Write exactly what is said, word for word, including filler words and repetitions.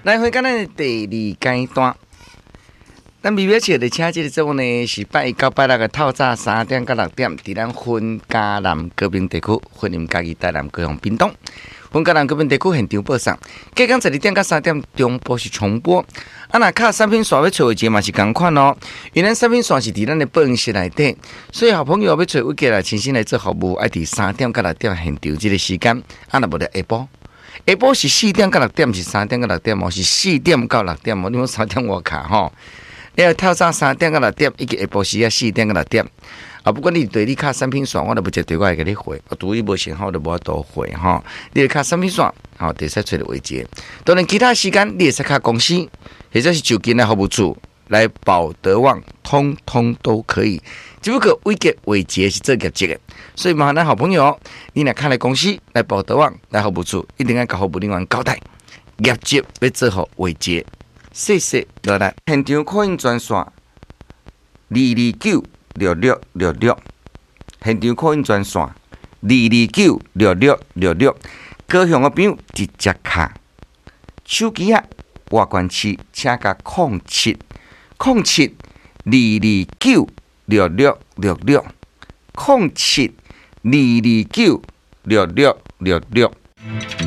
来回到咱的第二阶段，咱微微笑的车这个节目呢是拜一到拜六的透早三点到六点，伫咱分嘉南高屏地区，分林嘉义台南高雄屏东。分嘉南高屏地区现场播送，隔天十二点到三点中播是重播。啊，那卡产品线要找位置嘛是同款哦，因为产品线是伫咱的报恩室内底，所以好朋友要找位置来亲身来做服务，爱伫三点到六点现场这个时间，啊，那无就下晡。下晡是四点到六点，是三点到六点哦，是四点到六点哦。你讲三点我卡吼，你要透早三点到六点，以及下晡时啊四点到六点。啊，不管你对你卡产品线，我都不接对我会给你回。我除伊无信号，就无法度回吼。你卡产品线，吼，第三找的位置。当然，其他时间你也是卡公司，或者是就近的服务处来保德旺，通通都可以。只不过位阶位阶是做业绩的，所以麻烦咱好朋友，你若看来公司来保德旺来服务处，一定要甲服务人员交代，业绩要做好位阶。谢谢落来，现场可以专线二二九六六六六，现场可以专线二二九六六六六，高雄的朋友直接卡手机啊，外关市请甲零七零七二二九六六六六零七二二九六六六六。